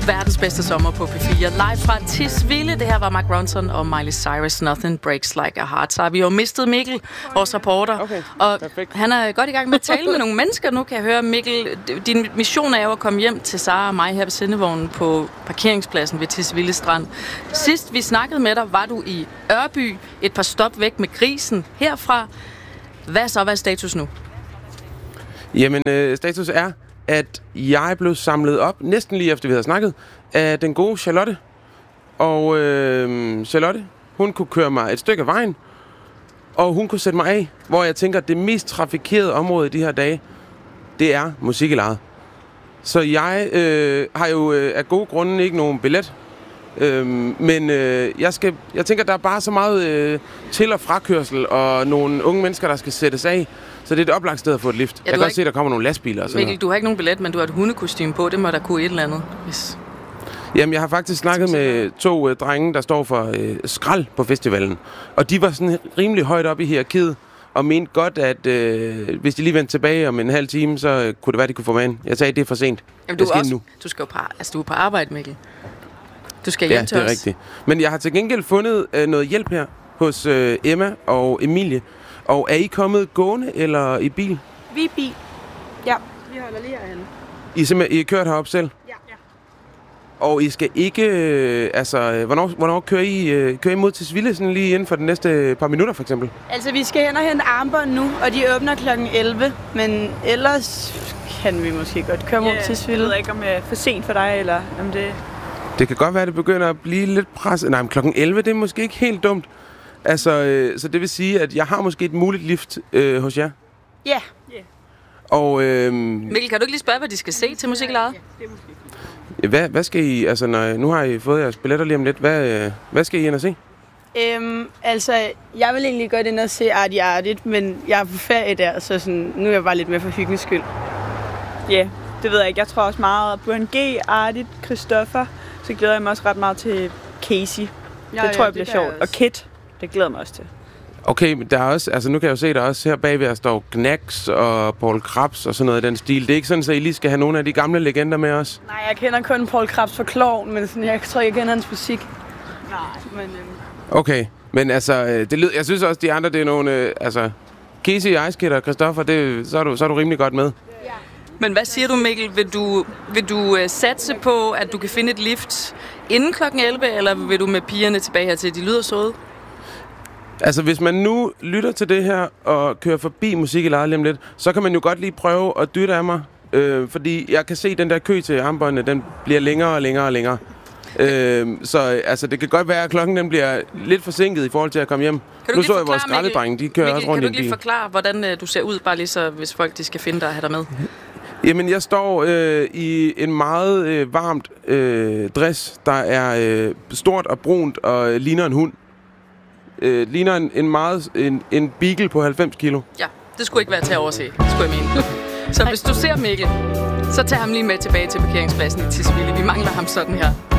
Verdens bedste sommer på P4. Live fra Tisvilde. Det her var Mark Ronson og Miley Cyrus. Nothing breaks like a heart. Så har vi jo mistet Mikkel, vores reporter. Okay, og perfekt. Han er godt i gang med at tale med nogle mennesker. Nu kan jeg høre, Mikkel, din mission er jo at komme hjem til Sara og mig her ved sendevognen på parkeringspladsen ved Tisvilde Strand. Sidst vi snakkede med dig, var du i Ørby, et par stop væk med grisen herfra. Hvad er status nu? Jamen, status er, at jeg blev samlet op, næsten lige efter vi havde snakket, af den gode Charlotte. Og Charlotte, hun kunne køre mig et stykke af vejen, og hun kunne sætte mig af, hvor jeg tænker, at det mest trafikerede område i de her dage, det er musiklejet. Så jeg har jo af gode grunde ikke nogen billet. Men jeg tænker, der er bare så meget til- og frakørsel, og nogle unge mennesker, der skal sættes af. Så det er et oplagt sted at få et lift. Ja, jeg kan også se, der kommer nogle lastbiler og sådan Mikkel, du har ikke nogen billet, men du har et hundekostyme på. Det må der kunne et eller andet. Hvis... Jamen, jeg har faktisk snakket med 2 drenge, der står for skrald på festivalen. Og de var sådan rimelig højt op i hierarkiet, og mente godt, at hvis de lige vendte tilbage om en halv time, så kunne det være, de kunne få mig ind. Jeg sagde, det er for sent. Jamen, du skal jo du er på arbejde, Mikkel. Du skal hjem til os. Ja, det er rigtigt. Men jeg har til gengæld fundet noget hjælp her hos Emma og Emilie. Og er I kommet gående eller i bil? Vi er i bil. Ja, vi holder lige herhenne. I er kørt herop selv? Ja. Og I skal ikke... hvornår kører I mod til Tisvilde sådan lige inden for de næste par minutter, for eksempel? Altså, vi skal hen og hente armbånd nu, og de åbner kl. 11. Men ellers kan vi måske godt køre mod Tisvilde. Jeg ved ikke, om det er for sent for dig, eller om det... Det kan godt være, at det begynder at blive lidt presset. Nej, men kl. 11, det er måske ikke helt dumt. Altså, så det vil sige, at jeg har måske et muligt lift hos jer. Ja. Og Mikkel, kan du ikke lige spørge, hvad de skal se til musiklejet? Ja, det er måske. Hvad skal I... Altså, nu har I fået jeres billetter lige om lidt. Hvad skal I ind og se? Altså, jeg vil egentlig godt ind og se Artigt, men jeg er på ferie der, så sådan, nu er jeg bare lidt med for hyggens skyld. Ja, det ved jeg ikke. Jeg tror også meget på Burhan G, Artigt, Christoffer. Så glæder jeg mig også ret meget til Casey. Det tror jeg bliver sjovt. Og Kit, det glæder jeg mig også til. Okay, men der er også, altså nu kan jeg jo se, der også her bagved der står Knacks og Paul Krabs og sådan noget i den stil. Det er ikke sådan, at I lige skal have nogle af de gamle legender med os? Nej, jeg kender kun Paul Krabs for Klovn, men sådan, jeg tror ikke, jeg kender hans musik. Nej, men... Okay, men altså, jeg synes også, de andre, det er nogle, Casey, Ice Kid og Christoffer, så er du rimelig godt med. Ja. Men hvad siger du, Mikkel? Vil du satse på, at du kan finde et lift inden kl. 11, eller vil du med pigerne tilbage her til, de lyder søde? Altså, hvis man nu lytter til det her og kører forbi musiklejet lige om lidt, så kan man jo godt lige prøve at dytte af mig. Fordi jeg kan se, at den der kø til armbåndene, den bliver længere og længere og længere. Så altså, det kan godt være, at klokken den bliver lidt forsinket i forhold til at komme hjem. Nu så jeg vores skraldedrenge, de kører også rundt i en bil. Kan du lige forklare, hvordan du ser ud, bare lige så, hvis folk de skal finde dig og have dig med? Jamen, jeg står i en meget varmt dress, der er stort og brunt og ligner en hund. Ligner en beagle på 90 kilo. Ja, det skulle ikke være til at overse, skulle jeg mene. Så hvis du ser Mikkel, så tag ham lige med tilbage til parkeringspladsen i Tisvilde. Vi mangler ham sådan her.